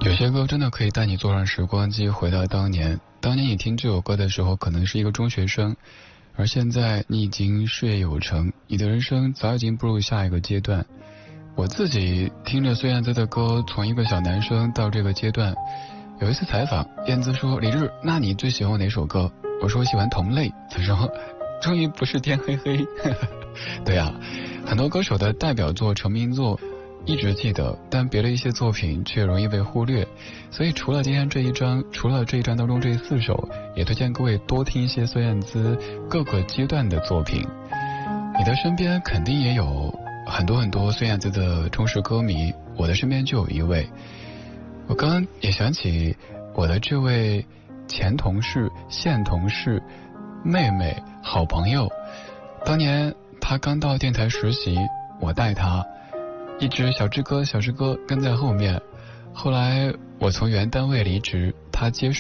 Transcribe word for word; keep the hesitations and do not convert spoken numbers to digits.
有些歌真的可以带你坐上时光机，回到当年。当年你听这首歌的时候，可能是一个中学生，而现在你已经事业有成，你的人生早已经步入下一个阶段。我自己听着孙燕姿的歌，从一个小男生到这个阶段。有一次采访，燕姿说：“李志，那你最喜欢哪首歌？”我说：“我喜欢《同类》。”他说：“终于不是天黑黑。”对啊，很多歌手的代表作、成名作一直记得，但别的一些作品却容易被忽略。所以除了今天这一张，除了这一张当中这四首，也推荐各位多听一些孙燕姿各个阶段的作品。你的身边肯定也有很多很多孙燕姿的忠实歌迷，我的身边就有一位。我刚刚也想起我的这位前同事、现同事、妹妹、好朋友，当年她刚到电台实习，我带她，一直小志哥、小志哥跟在后面。后来我从原单位离职，她接手。